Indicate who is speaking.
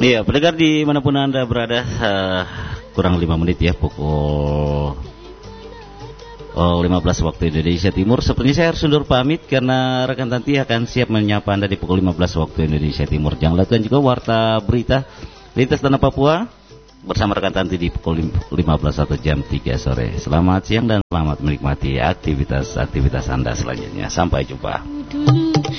Speaker 1: Iya, pendengar dimanapun Anda berada, kurang 5 menit ya, pukul 15 waktu Indonesia Timur. Sepertinya saya harus undur pamit karena rekan Tanti akan siap menyapa Anda di pukul 15 waktu Indonesia Timur. Jangan lakukan juga warta berita lintas tanah Papua bersama rekan Tanti di pukul 15 atau jam 3 sore. Selamat siang dan selamat menikmati aktivitas Anda selanjutnya. Sampai jumpa.